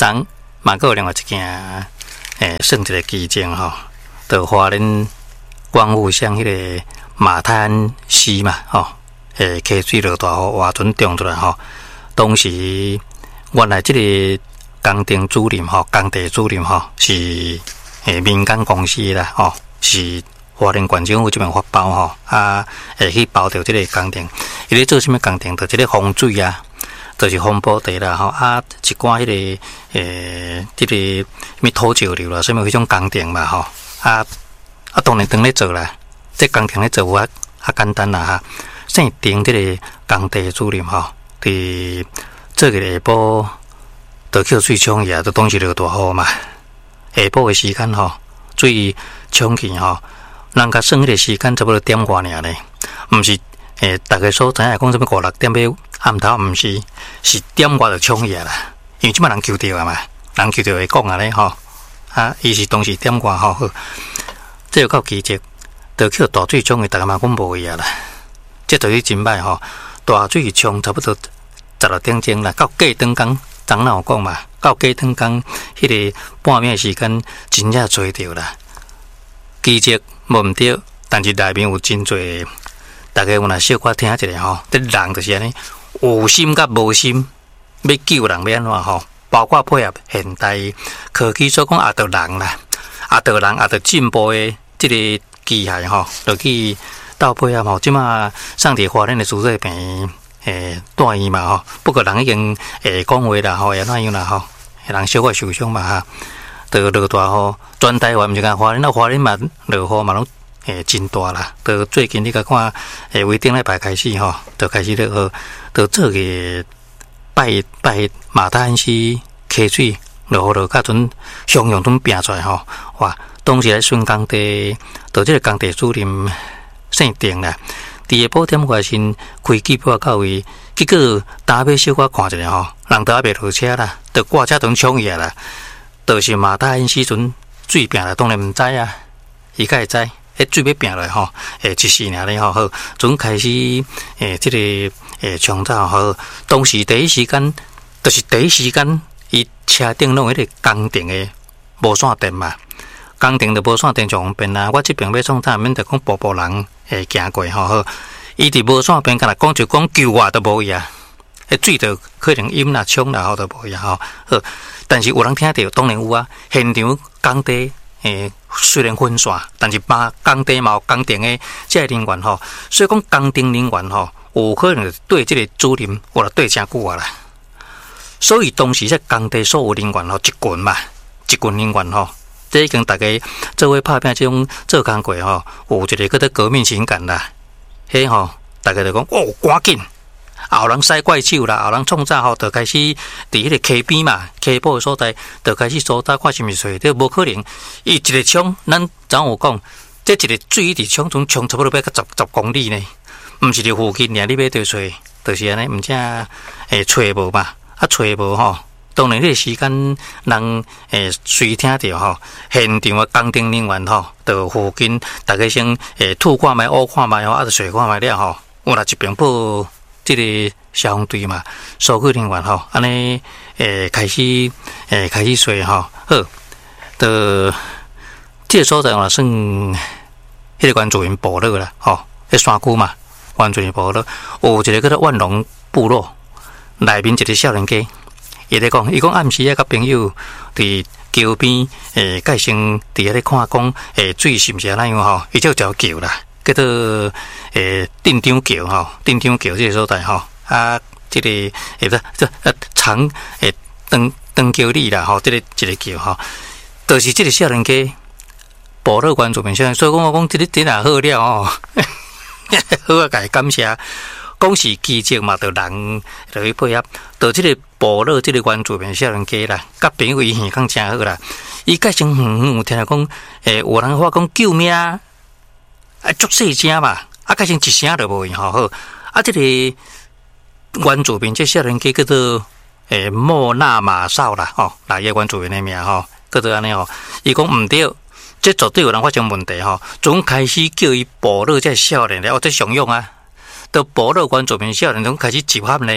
昨嘛个有另外一件算一个奇景吼，就花莲光复乡迄个马滩溪嘛吼，溪水落大雨，划船冲出来吼。当时原来这个工程主任吼，工地主任吼是民间公司啦吼，是花莲县政府这边发包吼，会去包掉这个工程。伊咧做什么工程？就这个风水啊，就是风波地啦吼，一寡迄个这个什么土石流啦，什么迄种工程嘛吼，当然当咧做啦，这工程咧做简单啦哈。姓丁这个工地主任吼，伫这个下晡就叫水冲去啊，就当时落大雨嘛。下晡的时间吼，水冲去吼，人家算迄个时间差不多点外尔咧，毋是大家所知影讲什么5、6点要暗头，毋是，是点外就冲去啦。因为即摆人求着啊嘛，人求着会讲啊咧吼，伊是当时点外吼，这有够奇迹，就叫大水冲去，大家嘛讲无去啊啦。这就是真歹吼，大水冲差不多12点钟啦，到过灯工，昨仔有讲嘛，到过灯工迄个半暝时间，真正找着啦。奇迹无毋对，但是内面有真侪，大家有若小可听一下吼，这人就是安尼，有心甲无心，要救人要安怎吼？包括配合现代科技所讲，也着人啦，也着人，也着进步的这个机械吼，就去斗配合吼。即马上伫花莲的主治病大医嘛吼，不过人已经讲话啦吼，会怎样啦吼？人小可受伤嘛哈，就落大雨，全台湾毋是讲花莲，花莲嘛落雨嘛拢真大啦。就最近你甲看为顶礼拜开始吼，就开始落雨，就做个拜马滩溪溪水落雨落甲阵汹涌阵拼出来吼，哇！当时咧巡工地，就这个工地主任姓丁啦。伫下晡点外先开机票到位，结果打尾小可看一下吼，人都还未落车啦，就挂车阵冲去啦，就是马滩溪阵水平啦，当然毋知啊，伊才会知，迄水要平落吼，一时尔咧吼，好，阵开始这个冲走吼，当时第一时间，就是第一时间，伊车顶弄迄个工程的无线电嘛，工程就无线电上方便啦，我这边要创啥免得讲步人。行过吼好，伊伫无线边，敢若讲就讲救我都无伊啊，水就可能淹啦、冲啦，吼都无伊啊吼。好，但是有人听到，当然有啊。现场工地虽然分散，但是工地嘛有工程的这个人员吼，所以讲工程人员吼，有可能对这个主任或者对真久啊啦。所以当时这工地所有人员吼，一群人员吼。这已经大家做伙拍拼，这种做工过吼，有一个叫做革命情感啦。迄吼，大家就讲哦，赶紧，后人使怪手啦，后人创造吼，就开始伫迄个溪边嘛，溪坡的所在，就开始搜查看是毋是水，这无可能。伊一个冲，咱怎有讲？这一个水一直冲，从冲差不多要到10公里呢，毋是伫附近尔，你要着找，就是安尼，毋正找无嘛，找无吼。当然，迄个时间人随听到吼，现场的工程人员吼，到附近大家先吐看卖、乌看卖吼，就水看卖了吼。有啦一边报这个消防队嘛，所有人员吼，安尼开始水吼，好，的这个所在嘛算迄个原住民部落啦，吼，迄山区嘛，原住民部落有一个叫做万隆部落内面一个少年家。伊咧讲，伊讲暗时啊，甲朋友伫桥边介先伫遐咧看讲水是毋是安样吼？伊就条桥啦，叫做镇长桥吼，镇长桥这个所在吼，这个长长桥里啦吼，这个桥吼，就是这个少年家部落原住民少年，所以讲我讲这个真也好了吼，好啊，甲伊感谢。讲是奇迹嘛，就人就去配合，就这个部落这个原住民少年家啦，甲朋友伊耳讲真好啦。伊介先有听来讲，有人话讲救命足细声嘛，介先一声就无吼好。这个原住民这少年家叫做莫那马少啦，吼，来个原住民的名吼，叫做安尼吼。伊讲毋对，这绝对有人发生问题吼。从开始叫伊部落这少年咧，这上用啊。到部落原住民少年中开始集合呢，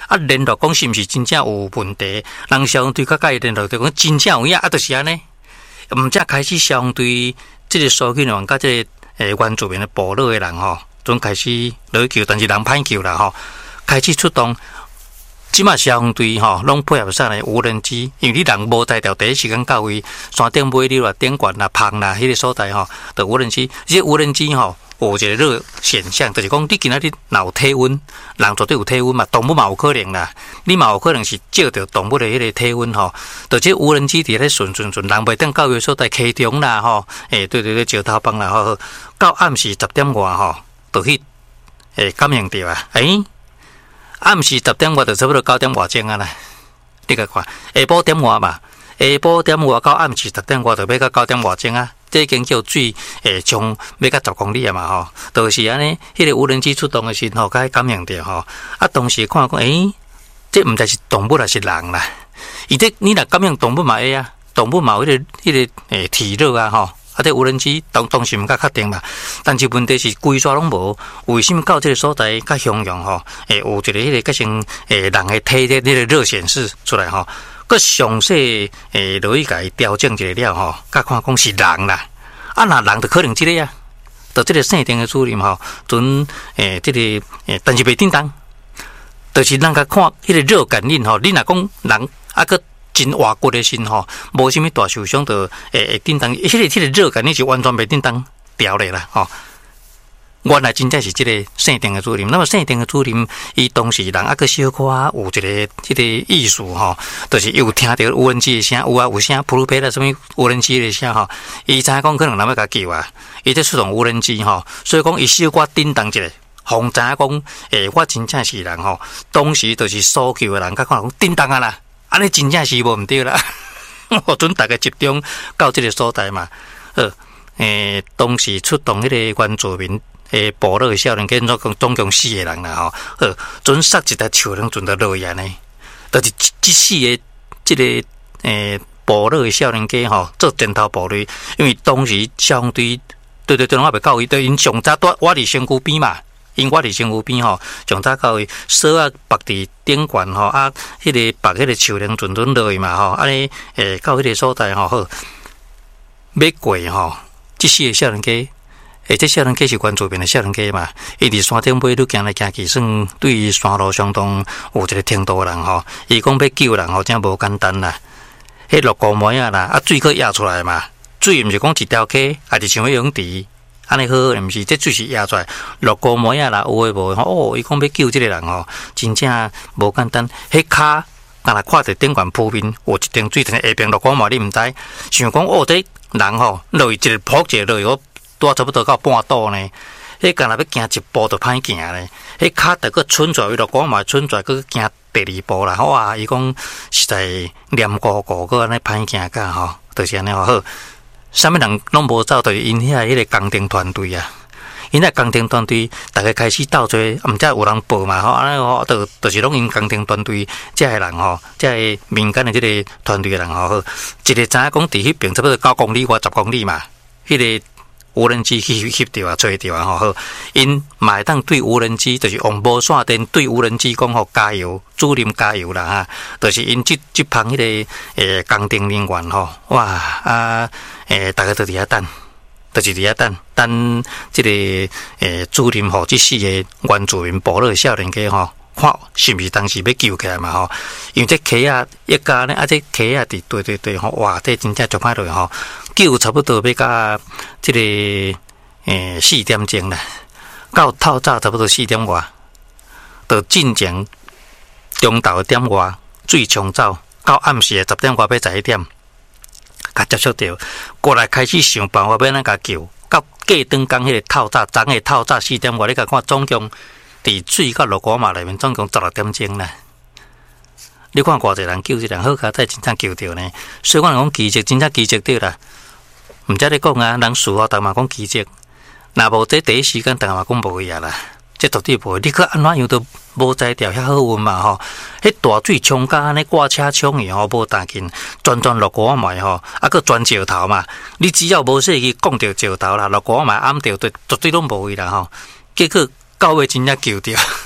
啊，联络讲是毋是真正有问题？人消防队甲伊联络就讲真正有影，啊，就是安尼。毋则开始消防队即个苏警员甲即个原住民的部落的人吼，总开始落去救，但是人歹救啦吼，开始出动。即马消防队吼，拢配合上来无人机，因为你人无在调，第一时间到位，山顶尾你话顶悬啦、芳啦，迄个所在吼，就无人机。这无人机吼，有一个热现象，就是讲你今仔日若有体温，人绝对有体温嘛，动物嘛有可能啦，你嘛有可能是照着动物的迄个体温吼。就这无人机伫咧顺，人袂当到位所在溪中啦吼，对，石头帮啦吼，到暗时10点外吼，就去感应到啊，暗时10点外就差不多9点外钟啊啦，你甲看，下晡点外嘛，下晡点外到暗时10点外就要到9点外钟啊，这已经叫水冲要到10公里啊嘛吼，就是安尼，迄个无人机出动的时候，甲感应到吼，啊当时看讲，这毋知是动物还是人啦，伊这你若感应动物嘛会啊，动物嘛有迄个体热啊吼。啊！这无人机当时毋敢确定嘛，但是问题是规煞拢无，为什么到这个所在较汹涌吼？有一个迄个较像人的体的那个热显示出来吼，佮详细落去甲伊调整一下了吼，甲看讲是人啦，啊那人就可能即个啊，就即个姓丁的主任吼，准即个但是袂叮当，就是咱甲看迄个热感应吼，你若讲人啊个。真活骨的身吼，无啥物大受伤，就叮当，迄个热感，你是完全袂叮当调咧啦吼。原来真正是即个姓丁的主任，那么姓丁的主任，伊当时人啊个小可有一个即个意思吼，就是有听到无人机的声，有声普鲁佩啦，什么无人机的声吼，伊知影讲可能人要甲救啊，伊在出动无人机吼，所以讲伊小可叮当一下，方知影讲我真正是人吼，当时就是所救的人，甲看讲叮当啊啦。安尼真正是无毋对啦，我准大家集中到这个所在嘛。当时出动迄个原住民部落的少年，总共4个人啦吼。准杀一台树人，准到落去安尼。就是这4个这个部落的少年家吼，做前头部队，因为当时消防队对，我袂到位，对因上早我伫身躯边嘛。因我伫身躯边吼，上早到伊锁啊绑伫顶悬吼，啊，迄个绑迄个树林准落去嘛吼，安尼到迄个所在吼，好，要过吼，即4个少年家，这少年家是原住民的少年家嘛，伊伫山顶尾愈行来行去，算对山路相当有一个程度的人吼，伊讲要救人吼，真无简单啦，迄落高梅啊啦，啊水可压出来嘛，水毋是讲一条溪，还是像迄种池。安尼好，毋是，这水是压出来，落高梅啊啦，有诶无吼？伊讲要救即个人吼，真正无简单。迄骹若看着顶悬铺面，有一定水，但是下边落高梅你毋知，想讲这人吼落去一个扑一个落去，我拄差不多到半岛呢。迄干若要行一步就歹行咧，迄骹得个伸出来，落高梅伸出来，佫行第2步啦。哇！伊讲实在黏糊糊，佫安尼歹行甲吼，就是安尼好。啥物人拢无走，就是因遐迄个工程团队啊，因遐工程团队大家开始斗做，毋则有人报嘛吼，安尼吼，就是拢因工程团队遮个人吼，遮个民间的即个团队的人吼，一个知影讲伫迄边差不多9公里或10公里嘛，迄个无人机去翕着啊，找着啊吼，好，因嘛会当对无人机，就是用无线电对无人机讲吼加油，主任加油啦哈，就是因即旁迄个工程人员吼，哇啊！大家都伫遐等，就是伫遐等即个主任吼，即4个原住民部落的少年家吼，看是毋是当时要救起来嘛吼？因为这溪啊一家呢，这溪啊伫对吼，哇，这真正足歹落吼，救差不多要到即个4点钟啦，到透早差不多4点外，就进前中昼1点外水冲走，到暗时10点外要11点。甲接触到，过来开始想办法要哪甲救，到过顿工迄个透早，昨个透早4点外，你甲看总共伫水到落古马内面总共16点钟啦。你看偌济人救一人，好佳才真正救着呢。所以我讲奇迹，真正奇迹对啦。毋则你讲啊，人事后逐嘛讲奇迹，若无这第一时间逐嘛讲无呀啦。这绝对无，你去安怎样都无才调遐好运嘛吼！迄大水冲甲安尼挂车冲去吼，无打紧，全落古仔吼，啊个全石头嘛。你只要无说去讲着石头啦，落古仔暗着对绝对拢无去啦吼。结果到尾真正救着，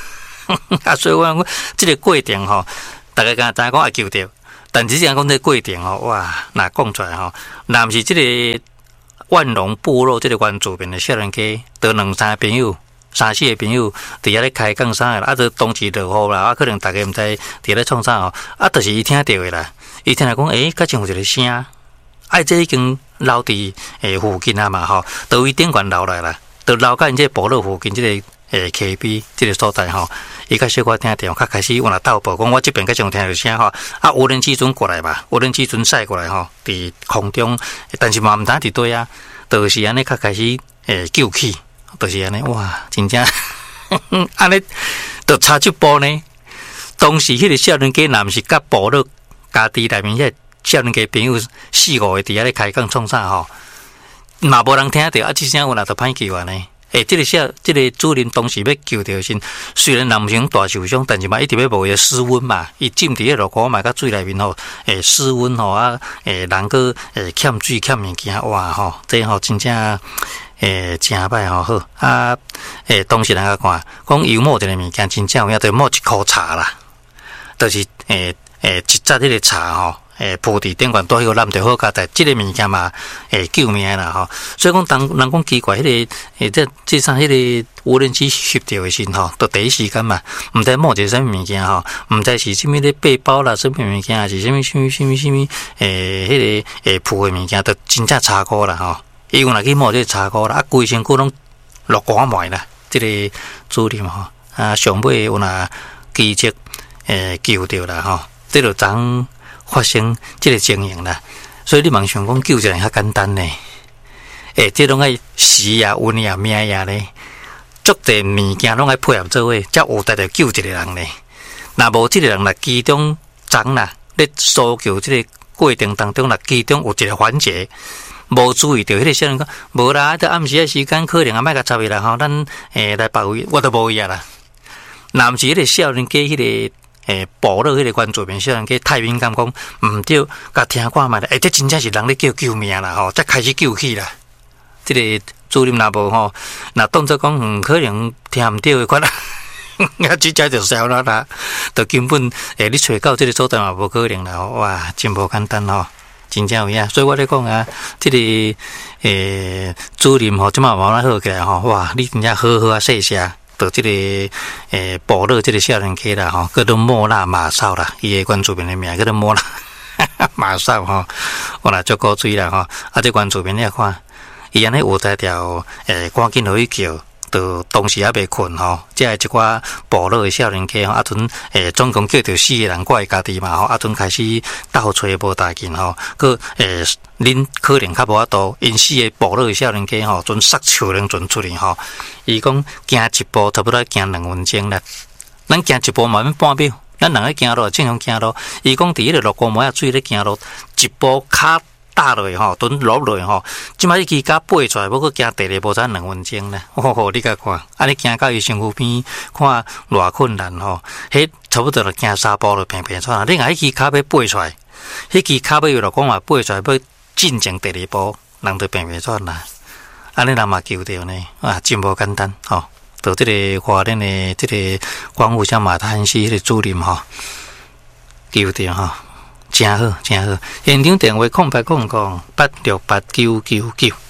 啊，所以我讲这个过程吼，大家敢知影讲会救着，但是讲这个过程吼，哇，若讲出来吼，若毋是这个万隆部落这个原住民的少年家，得两三个朋友。三四个朋友伫遐咧开讲啥啦，就当时落雨啦，可能大家毋知伫咧创啥吼，就是伊听到的啦，伊听来讲，较像有一个声，这已经流伫附近啊嘛吼，都位顶悬流来啦，都流到因这部落附近这个溪边这个所在吼，伊较小可听到，较开始有人斗报讲，我这边较像听到声吼，无人机阵过来吧，无人机阵驶过来吼，伫空中，但是嘛毋知伫对啊，就是安尼较开始救起。就是安尼，哇，真正安尼，就差一步呢。当时迄个少年家，若毋是甲部落家己内面迄个少年家朋友4、5个伫遐咧开讲创啥吼，嘛无人听到，这声有哪都歹救啊呢？这个主人当时要救着先，虽然人毋是大受伤，但是嘛一直要无伊室温嘛，伊浸伫迄落雨嘛，甲水内面吼，室温吼人个欠水欠物件，哇吼，这吼真正。真歹吼好当时人家看，讲油抹一个物件真正有影，就抹一箍茶啦，就是一扎迄个茶吼，铺伫顶悬多迄个烂就好加在，即个物件嘛救命啦吼。所以讲人讲奇怪，迄个这啥迄个无人机翕到的时吼，都第一时间嘛，毋知抹一个啥物件吼，毋知是啥物咧背包啦，啥物物件，还是啥物迄个铺的物件，都真正查过啦吼。伊有若去摸这茶锅啦，规身躯拢落汗埋啦。这个主任吼，上尾有若奇迹救着啦吼，这就昨发生这个情形啦。所以你茫想讲救一个人较简单呢？这拢爱时啊、运啊、命啊咧，足侪物件拢爱配合做伙，才有得着救一个人呢。若无这个人啦，其中昨啦咧搜救这个过程当中啦，其中有一个环节。无注意到迄个少年讲，无啦，这暗时时间可能莫甲插伊啦吼，咱来别位，我都无伊啊啦。若毋是迄个少年家，迄个部落迄个原住民少年家太敏感，讲毋对，甲听看觅咧，这真正是人咧救命啦吼，才开始救起啦。这个主任若无吼，若当作讲可能听毋对的款啦，直接就烧啦，就根本你找到这个所在嘛无可能啦，哇，真无简单吼。真正有影，所以我咧讲啊，这个主任吼，即马慢慢好起来吼，哇，你真正好好啊，谢谢，到这个部落这个少年家啦吼，叫做莫那马少啦，伊个原住民的名叫做莫那马少吼，我若足够水啦吼，这原住民你看，伊安尼有在条赶紧互伊叫。就当时也未困吼，即个一寡部落的少年家吼，阵总共叫着4个人过来家己嘛吼，阵开始斗找无大紧吼，佮恁可能较无法度，因4个部落的少年家吼，阵杀树人阵出去吼，伊讲行一步差不多行2分钟啦，咱行一步嘛要半秒，咱人咧行路正常行路，伊讲伫迄个落雨毛啊水咧行路，一步骹。打落吼，蹲落落吼，即摆伊支甲爬出来，要搁行第二步才2分钟咧。你甲看，安尼行到伊身躯边，看偌困难吼，迄差不多就行3步就平平出来。你若迄支骹要爬出来，迄支骹要落讲话爬出来，要进前第二步，人就平平出来。安尼人嘛救着呢，真无简单吼。到这个华人的这个光复乡马滩市迄个主任吼，救着吼。真好，真好！现场电话0800868999。